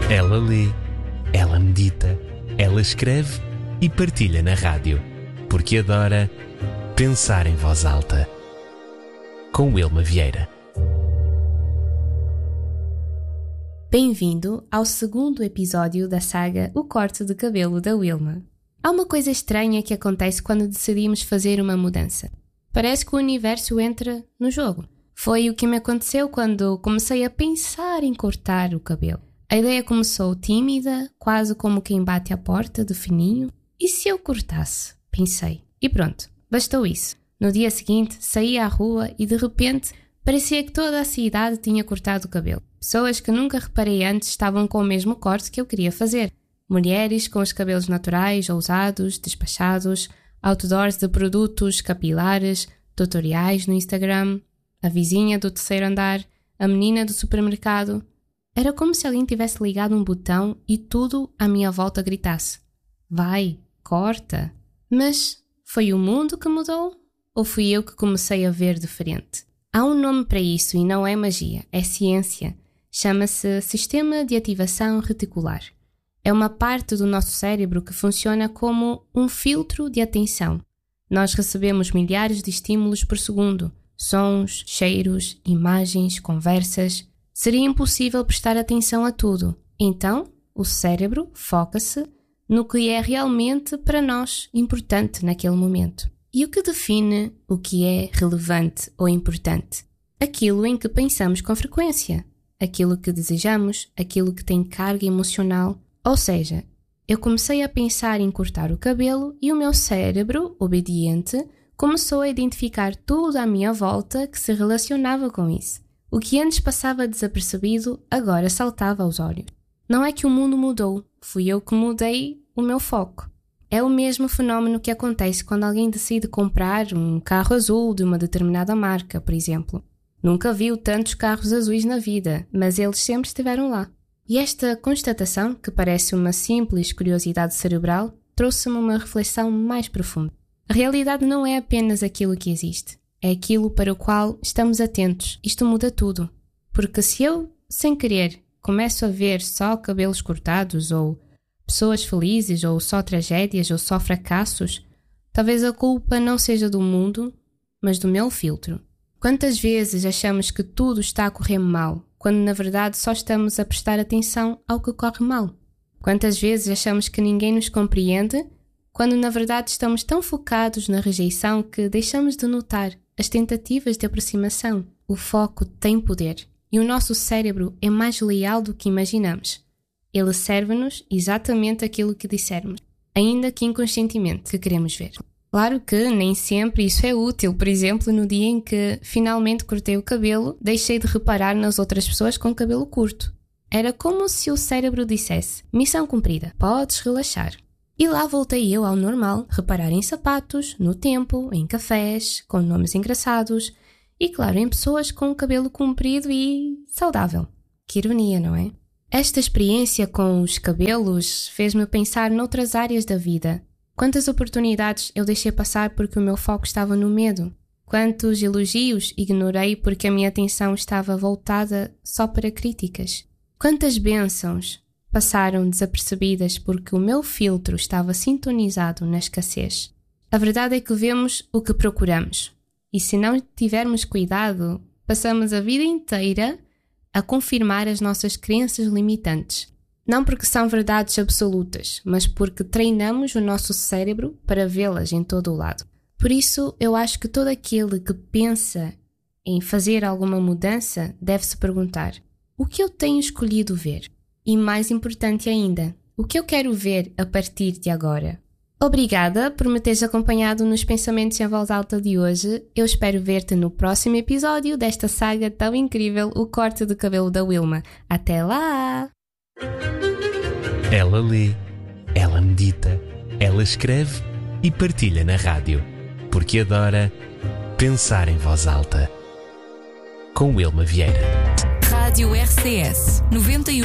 Ela lê, ela medita, ela escreve e partilha na rádio, porque adora pensar em voz alta. Com Wilma Vieira. Bem-vindo ao segundo episódio da saga O Corte de Cabelo da Wilma. Há uma coisa estranha que acontece quando decidimos fazer uma mudança. Parece que o universo entra no jogo. Foi o que me aconteceu quando comecei a pensar em cortar o cabelo. A ideia começou tímida, quase como quem bate à porta de fininho. E se eu cortasse? Pensei. E pronto, bastou isso. No dia seguinte, saí à rua e de repente parecia que toda a cidade tinha cortado o cabelo. Pessoas que nunca reparei antes estavam com o mesmo corte que eu queria fazer. Mulheres com os cabelos naturais, ousados, despachados, outdoors de produtos capilares, tutoriais no Instagram, a vizinha do terceiro andar, a menina do supermercado. Era como se alguém tivesse ligado um botão e tudo à minha volta gritasse: vai, corta. Mas foi o mundo que mudou? Ou fui eu que comecei a ver diferente? Há um nome para isso e não é magia, é ciência. Chama-se Sistema de Ativação Reticular. É uma parte do nosso cérebro que funciona como um filtro de atenção. Nós recebemos milhares de estímulos por segundo, sons, cheiros, imagens, conversas. Seria impossível prestar atenção a tudo. Então, o cérebro foca-se no que é realmente para nós importante naquele momento. E o que define o que é relevante ou importante? Aquilo em que pensamos com frequência, aquilo que desejamos, aquilo que tem carga emocional. Ou seja, eu comecei a pensar em cortar o cabelo e o meu cérebro, obediente, começou a identificar tudo à minha volta que se relacionava com isso. O que antes passava desapercebido, agora saltava aos olhos. Não é que o mundo mudou, fui eu que mudei o meu foco. É o mesmo fenómeno que acontece quando alguém decide comprar um carro azul de uma determinada marca, por exemplo. Nunca viu tantos carros azuis na vida, mas eles sempre estiveram lá. E esta constatação, que parece uma simples curiosidade cerebral, trouxe-me uma reflexão mais profunda. A realidade não é apenas aquilo que existe. É aquilo para o qual estamos atentos. Isto muda tudo. Porque se eu, sem querer, começo a ver só cabelos cortados, ou pessoas felizes, ou só tragédias, ou só fracassos, talvez a culpa não seja do mundo, mas do meu filtro. Quantas vezes achamos que tudo está a correr mal, quando na verdade só estamos a prestar atenção ao que corre mal? Quantas vezes achamos que ninguém nos compreende, quando na verdade estamos tão focados na rejeição que deixamos de notar as tentativas de aproximação? O foco tem poder e o nosso cérebro é mais leal do que imaginamos. Ele serve-nos exatamente aquilo que dissermos, ainda que inconscientemente, que queremos ver. Claro que nem sempre isso é útil. Por exemplo, no dia em que finalmente cortei o cabelo, deixei de reparar nas outras pessoas com cabelo curto. Era como se o cérebro dissesse: missão cumprida, podes relaxar. E lá voltei eu ao normal, reparar em sapatos, no tempo, em cafés, com nomes engraçados e, claro, em pessoas com cabelo comprido e saudável. Que ironia, não é? Esta experiência com os cabelos fez-me pensar noutras áreas da vida. Quantas oportunidades eu deixei passar porque o meu foco estava no medo? Quantos elogios ignorei porque a minha atenção estava voltada só para críticas? Quantas bênçãos passaram desapercebidas porque o meu filtro estava sintonizado na escassez? A verdade é que vemos o que procuramos. E se não tivermos cuidado, passamos a vida inteira a confirmar as nossas crenças limitantes. Não porque são verdades absolutas, mas porque treinamos o nosso cérebro para vê-las em todo o lado. Por isso, eu acho que todo aquele que pensa em fazer alguma mudança deve se perguntar: o que eu tenho escolhido ver? E mais importante ainda, o que eu quero ver a partir de agora? Obrigada por me teres acompanhado nos Pensamentos em Voz Alta de hoje. Eu espero ver-te no próximo episódio desta saga tão incrível, O Corte de Cabelo da Wilma. Até lá! Ela lê, ela medita, ela escreve e partilha na rádio, porque adora pensar em voz alta. Com Wilma Vieira. Rádio RCS 91.